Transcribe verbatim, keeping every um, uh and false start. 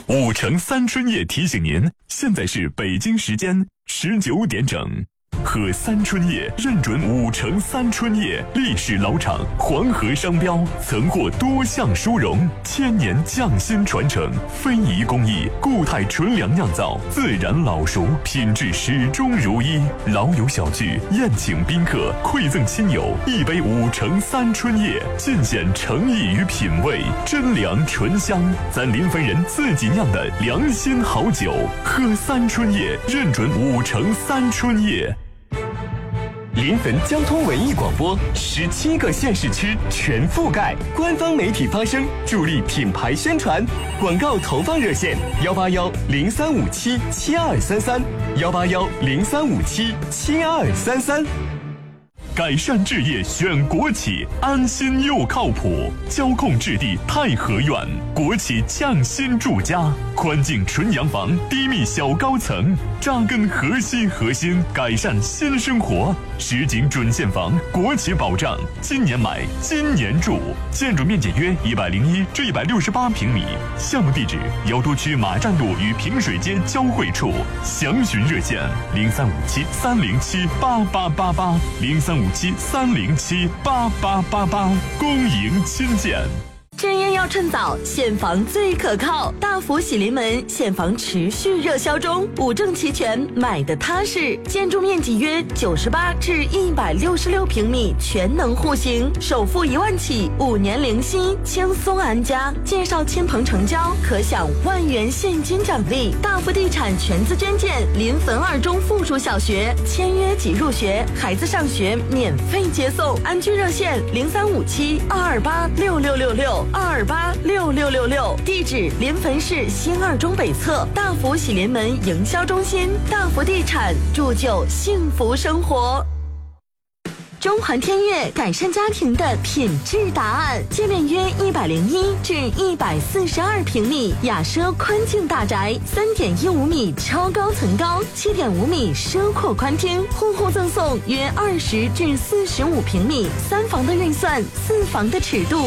五城三春夜提醒您，现在是北京时间十九点整。和三春夜认准五城三春夜历史老厂，黄河商标，曾获多项殊荣，千年匠心传承，非遗工艺，固态纯粮酿造，自然老熟，品质始终如一。老友小聚，宴请宾客，馈赠亲友，一杯五城三春夜，尽显诚意与品味，真粮醇香，咱临汾人自己酿的良心好酒。喝三春夜，认准五城三春夜。 临汾交通文艺广播，十七个县市区全覆盖，官方媒体发声，助力品牌宣传。广告投放热线：幺八幺零三五七七二三三，幺八幺零三五七七二三三。 改善置业选国企，安心又靠谱。交控置地太和苑，国企匠心住家，宽净纯洋房，低密小高层，扎根河西核心，改善新生活。实景准现房，国企保障，今年买，今年住。建筑面积约一百零一至一百六十八平米。项目地址：瑶都区马站路与平水街交汇处。详询热线：零三五七三零七八八八八，零三五七三零七八八八八。恭迎亲见。 置业要趁早，现房最可靠。大福喜临门现房持续热销中，五证齐全，买的踏实。建筑面积约九十八至一百六十六平米，全能户型，首付一万起，五年零息，轻松安家。介绍亲朋成交，可享万元现金奖励。大福地产全资捐建临汾二中附属小学，签约即入学，孩子上学免费接送。安居热线零三五七二二八六六六六。二二八六六六六，地址临汾市新二中北侧大福喜临门营销中心。大福地产，铸就幸福生活。中环天悦改善家庭的品质答案，界面约一百零一至一百四十二平米，雅奢宽净大宅，三点一五米超高层高，七点五米奢阔宽厅，户户赠送约二十至四十五平米，三房的预算，四房的尺度。